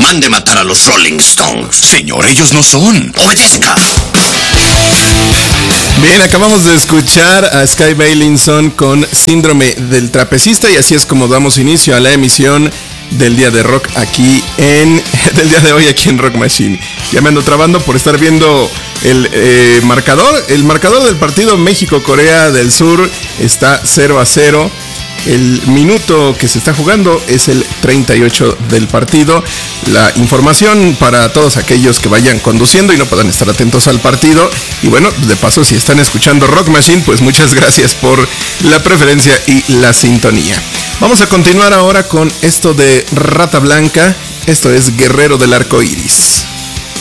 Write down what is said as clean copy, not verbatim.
mande matar a los Rolling Stones. Señor, ellos no son. Obedezca. Bien, acabamos de escuchar a Sky Bailinson con Síndrome del Trapecista, y así es como damos inicio a la emisión del día de rock del día de hoy aquí en Rock Machine. Ya me ando trabando por estar viendo el marcador. El marcador del partido México-Corea del Sur está 0-0. El minuto que se está jugando es el 38 del partido. La información para todos aquellos que vayan conduciendo y no puedan estar atentos al partido. Y bueno, de paso, si están escuchando Rock Machine, pues muchas gracias por la preferencia y la sintonía. Vamos a continuar ahora con esto de Rata Blanca. Esto es Guerrero del Arco Iris.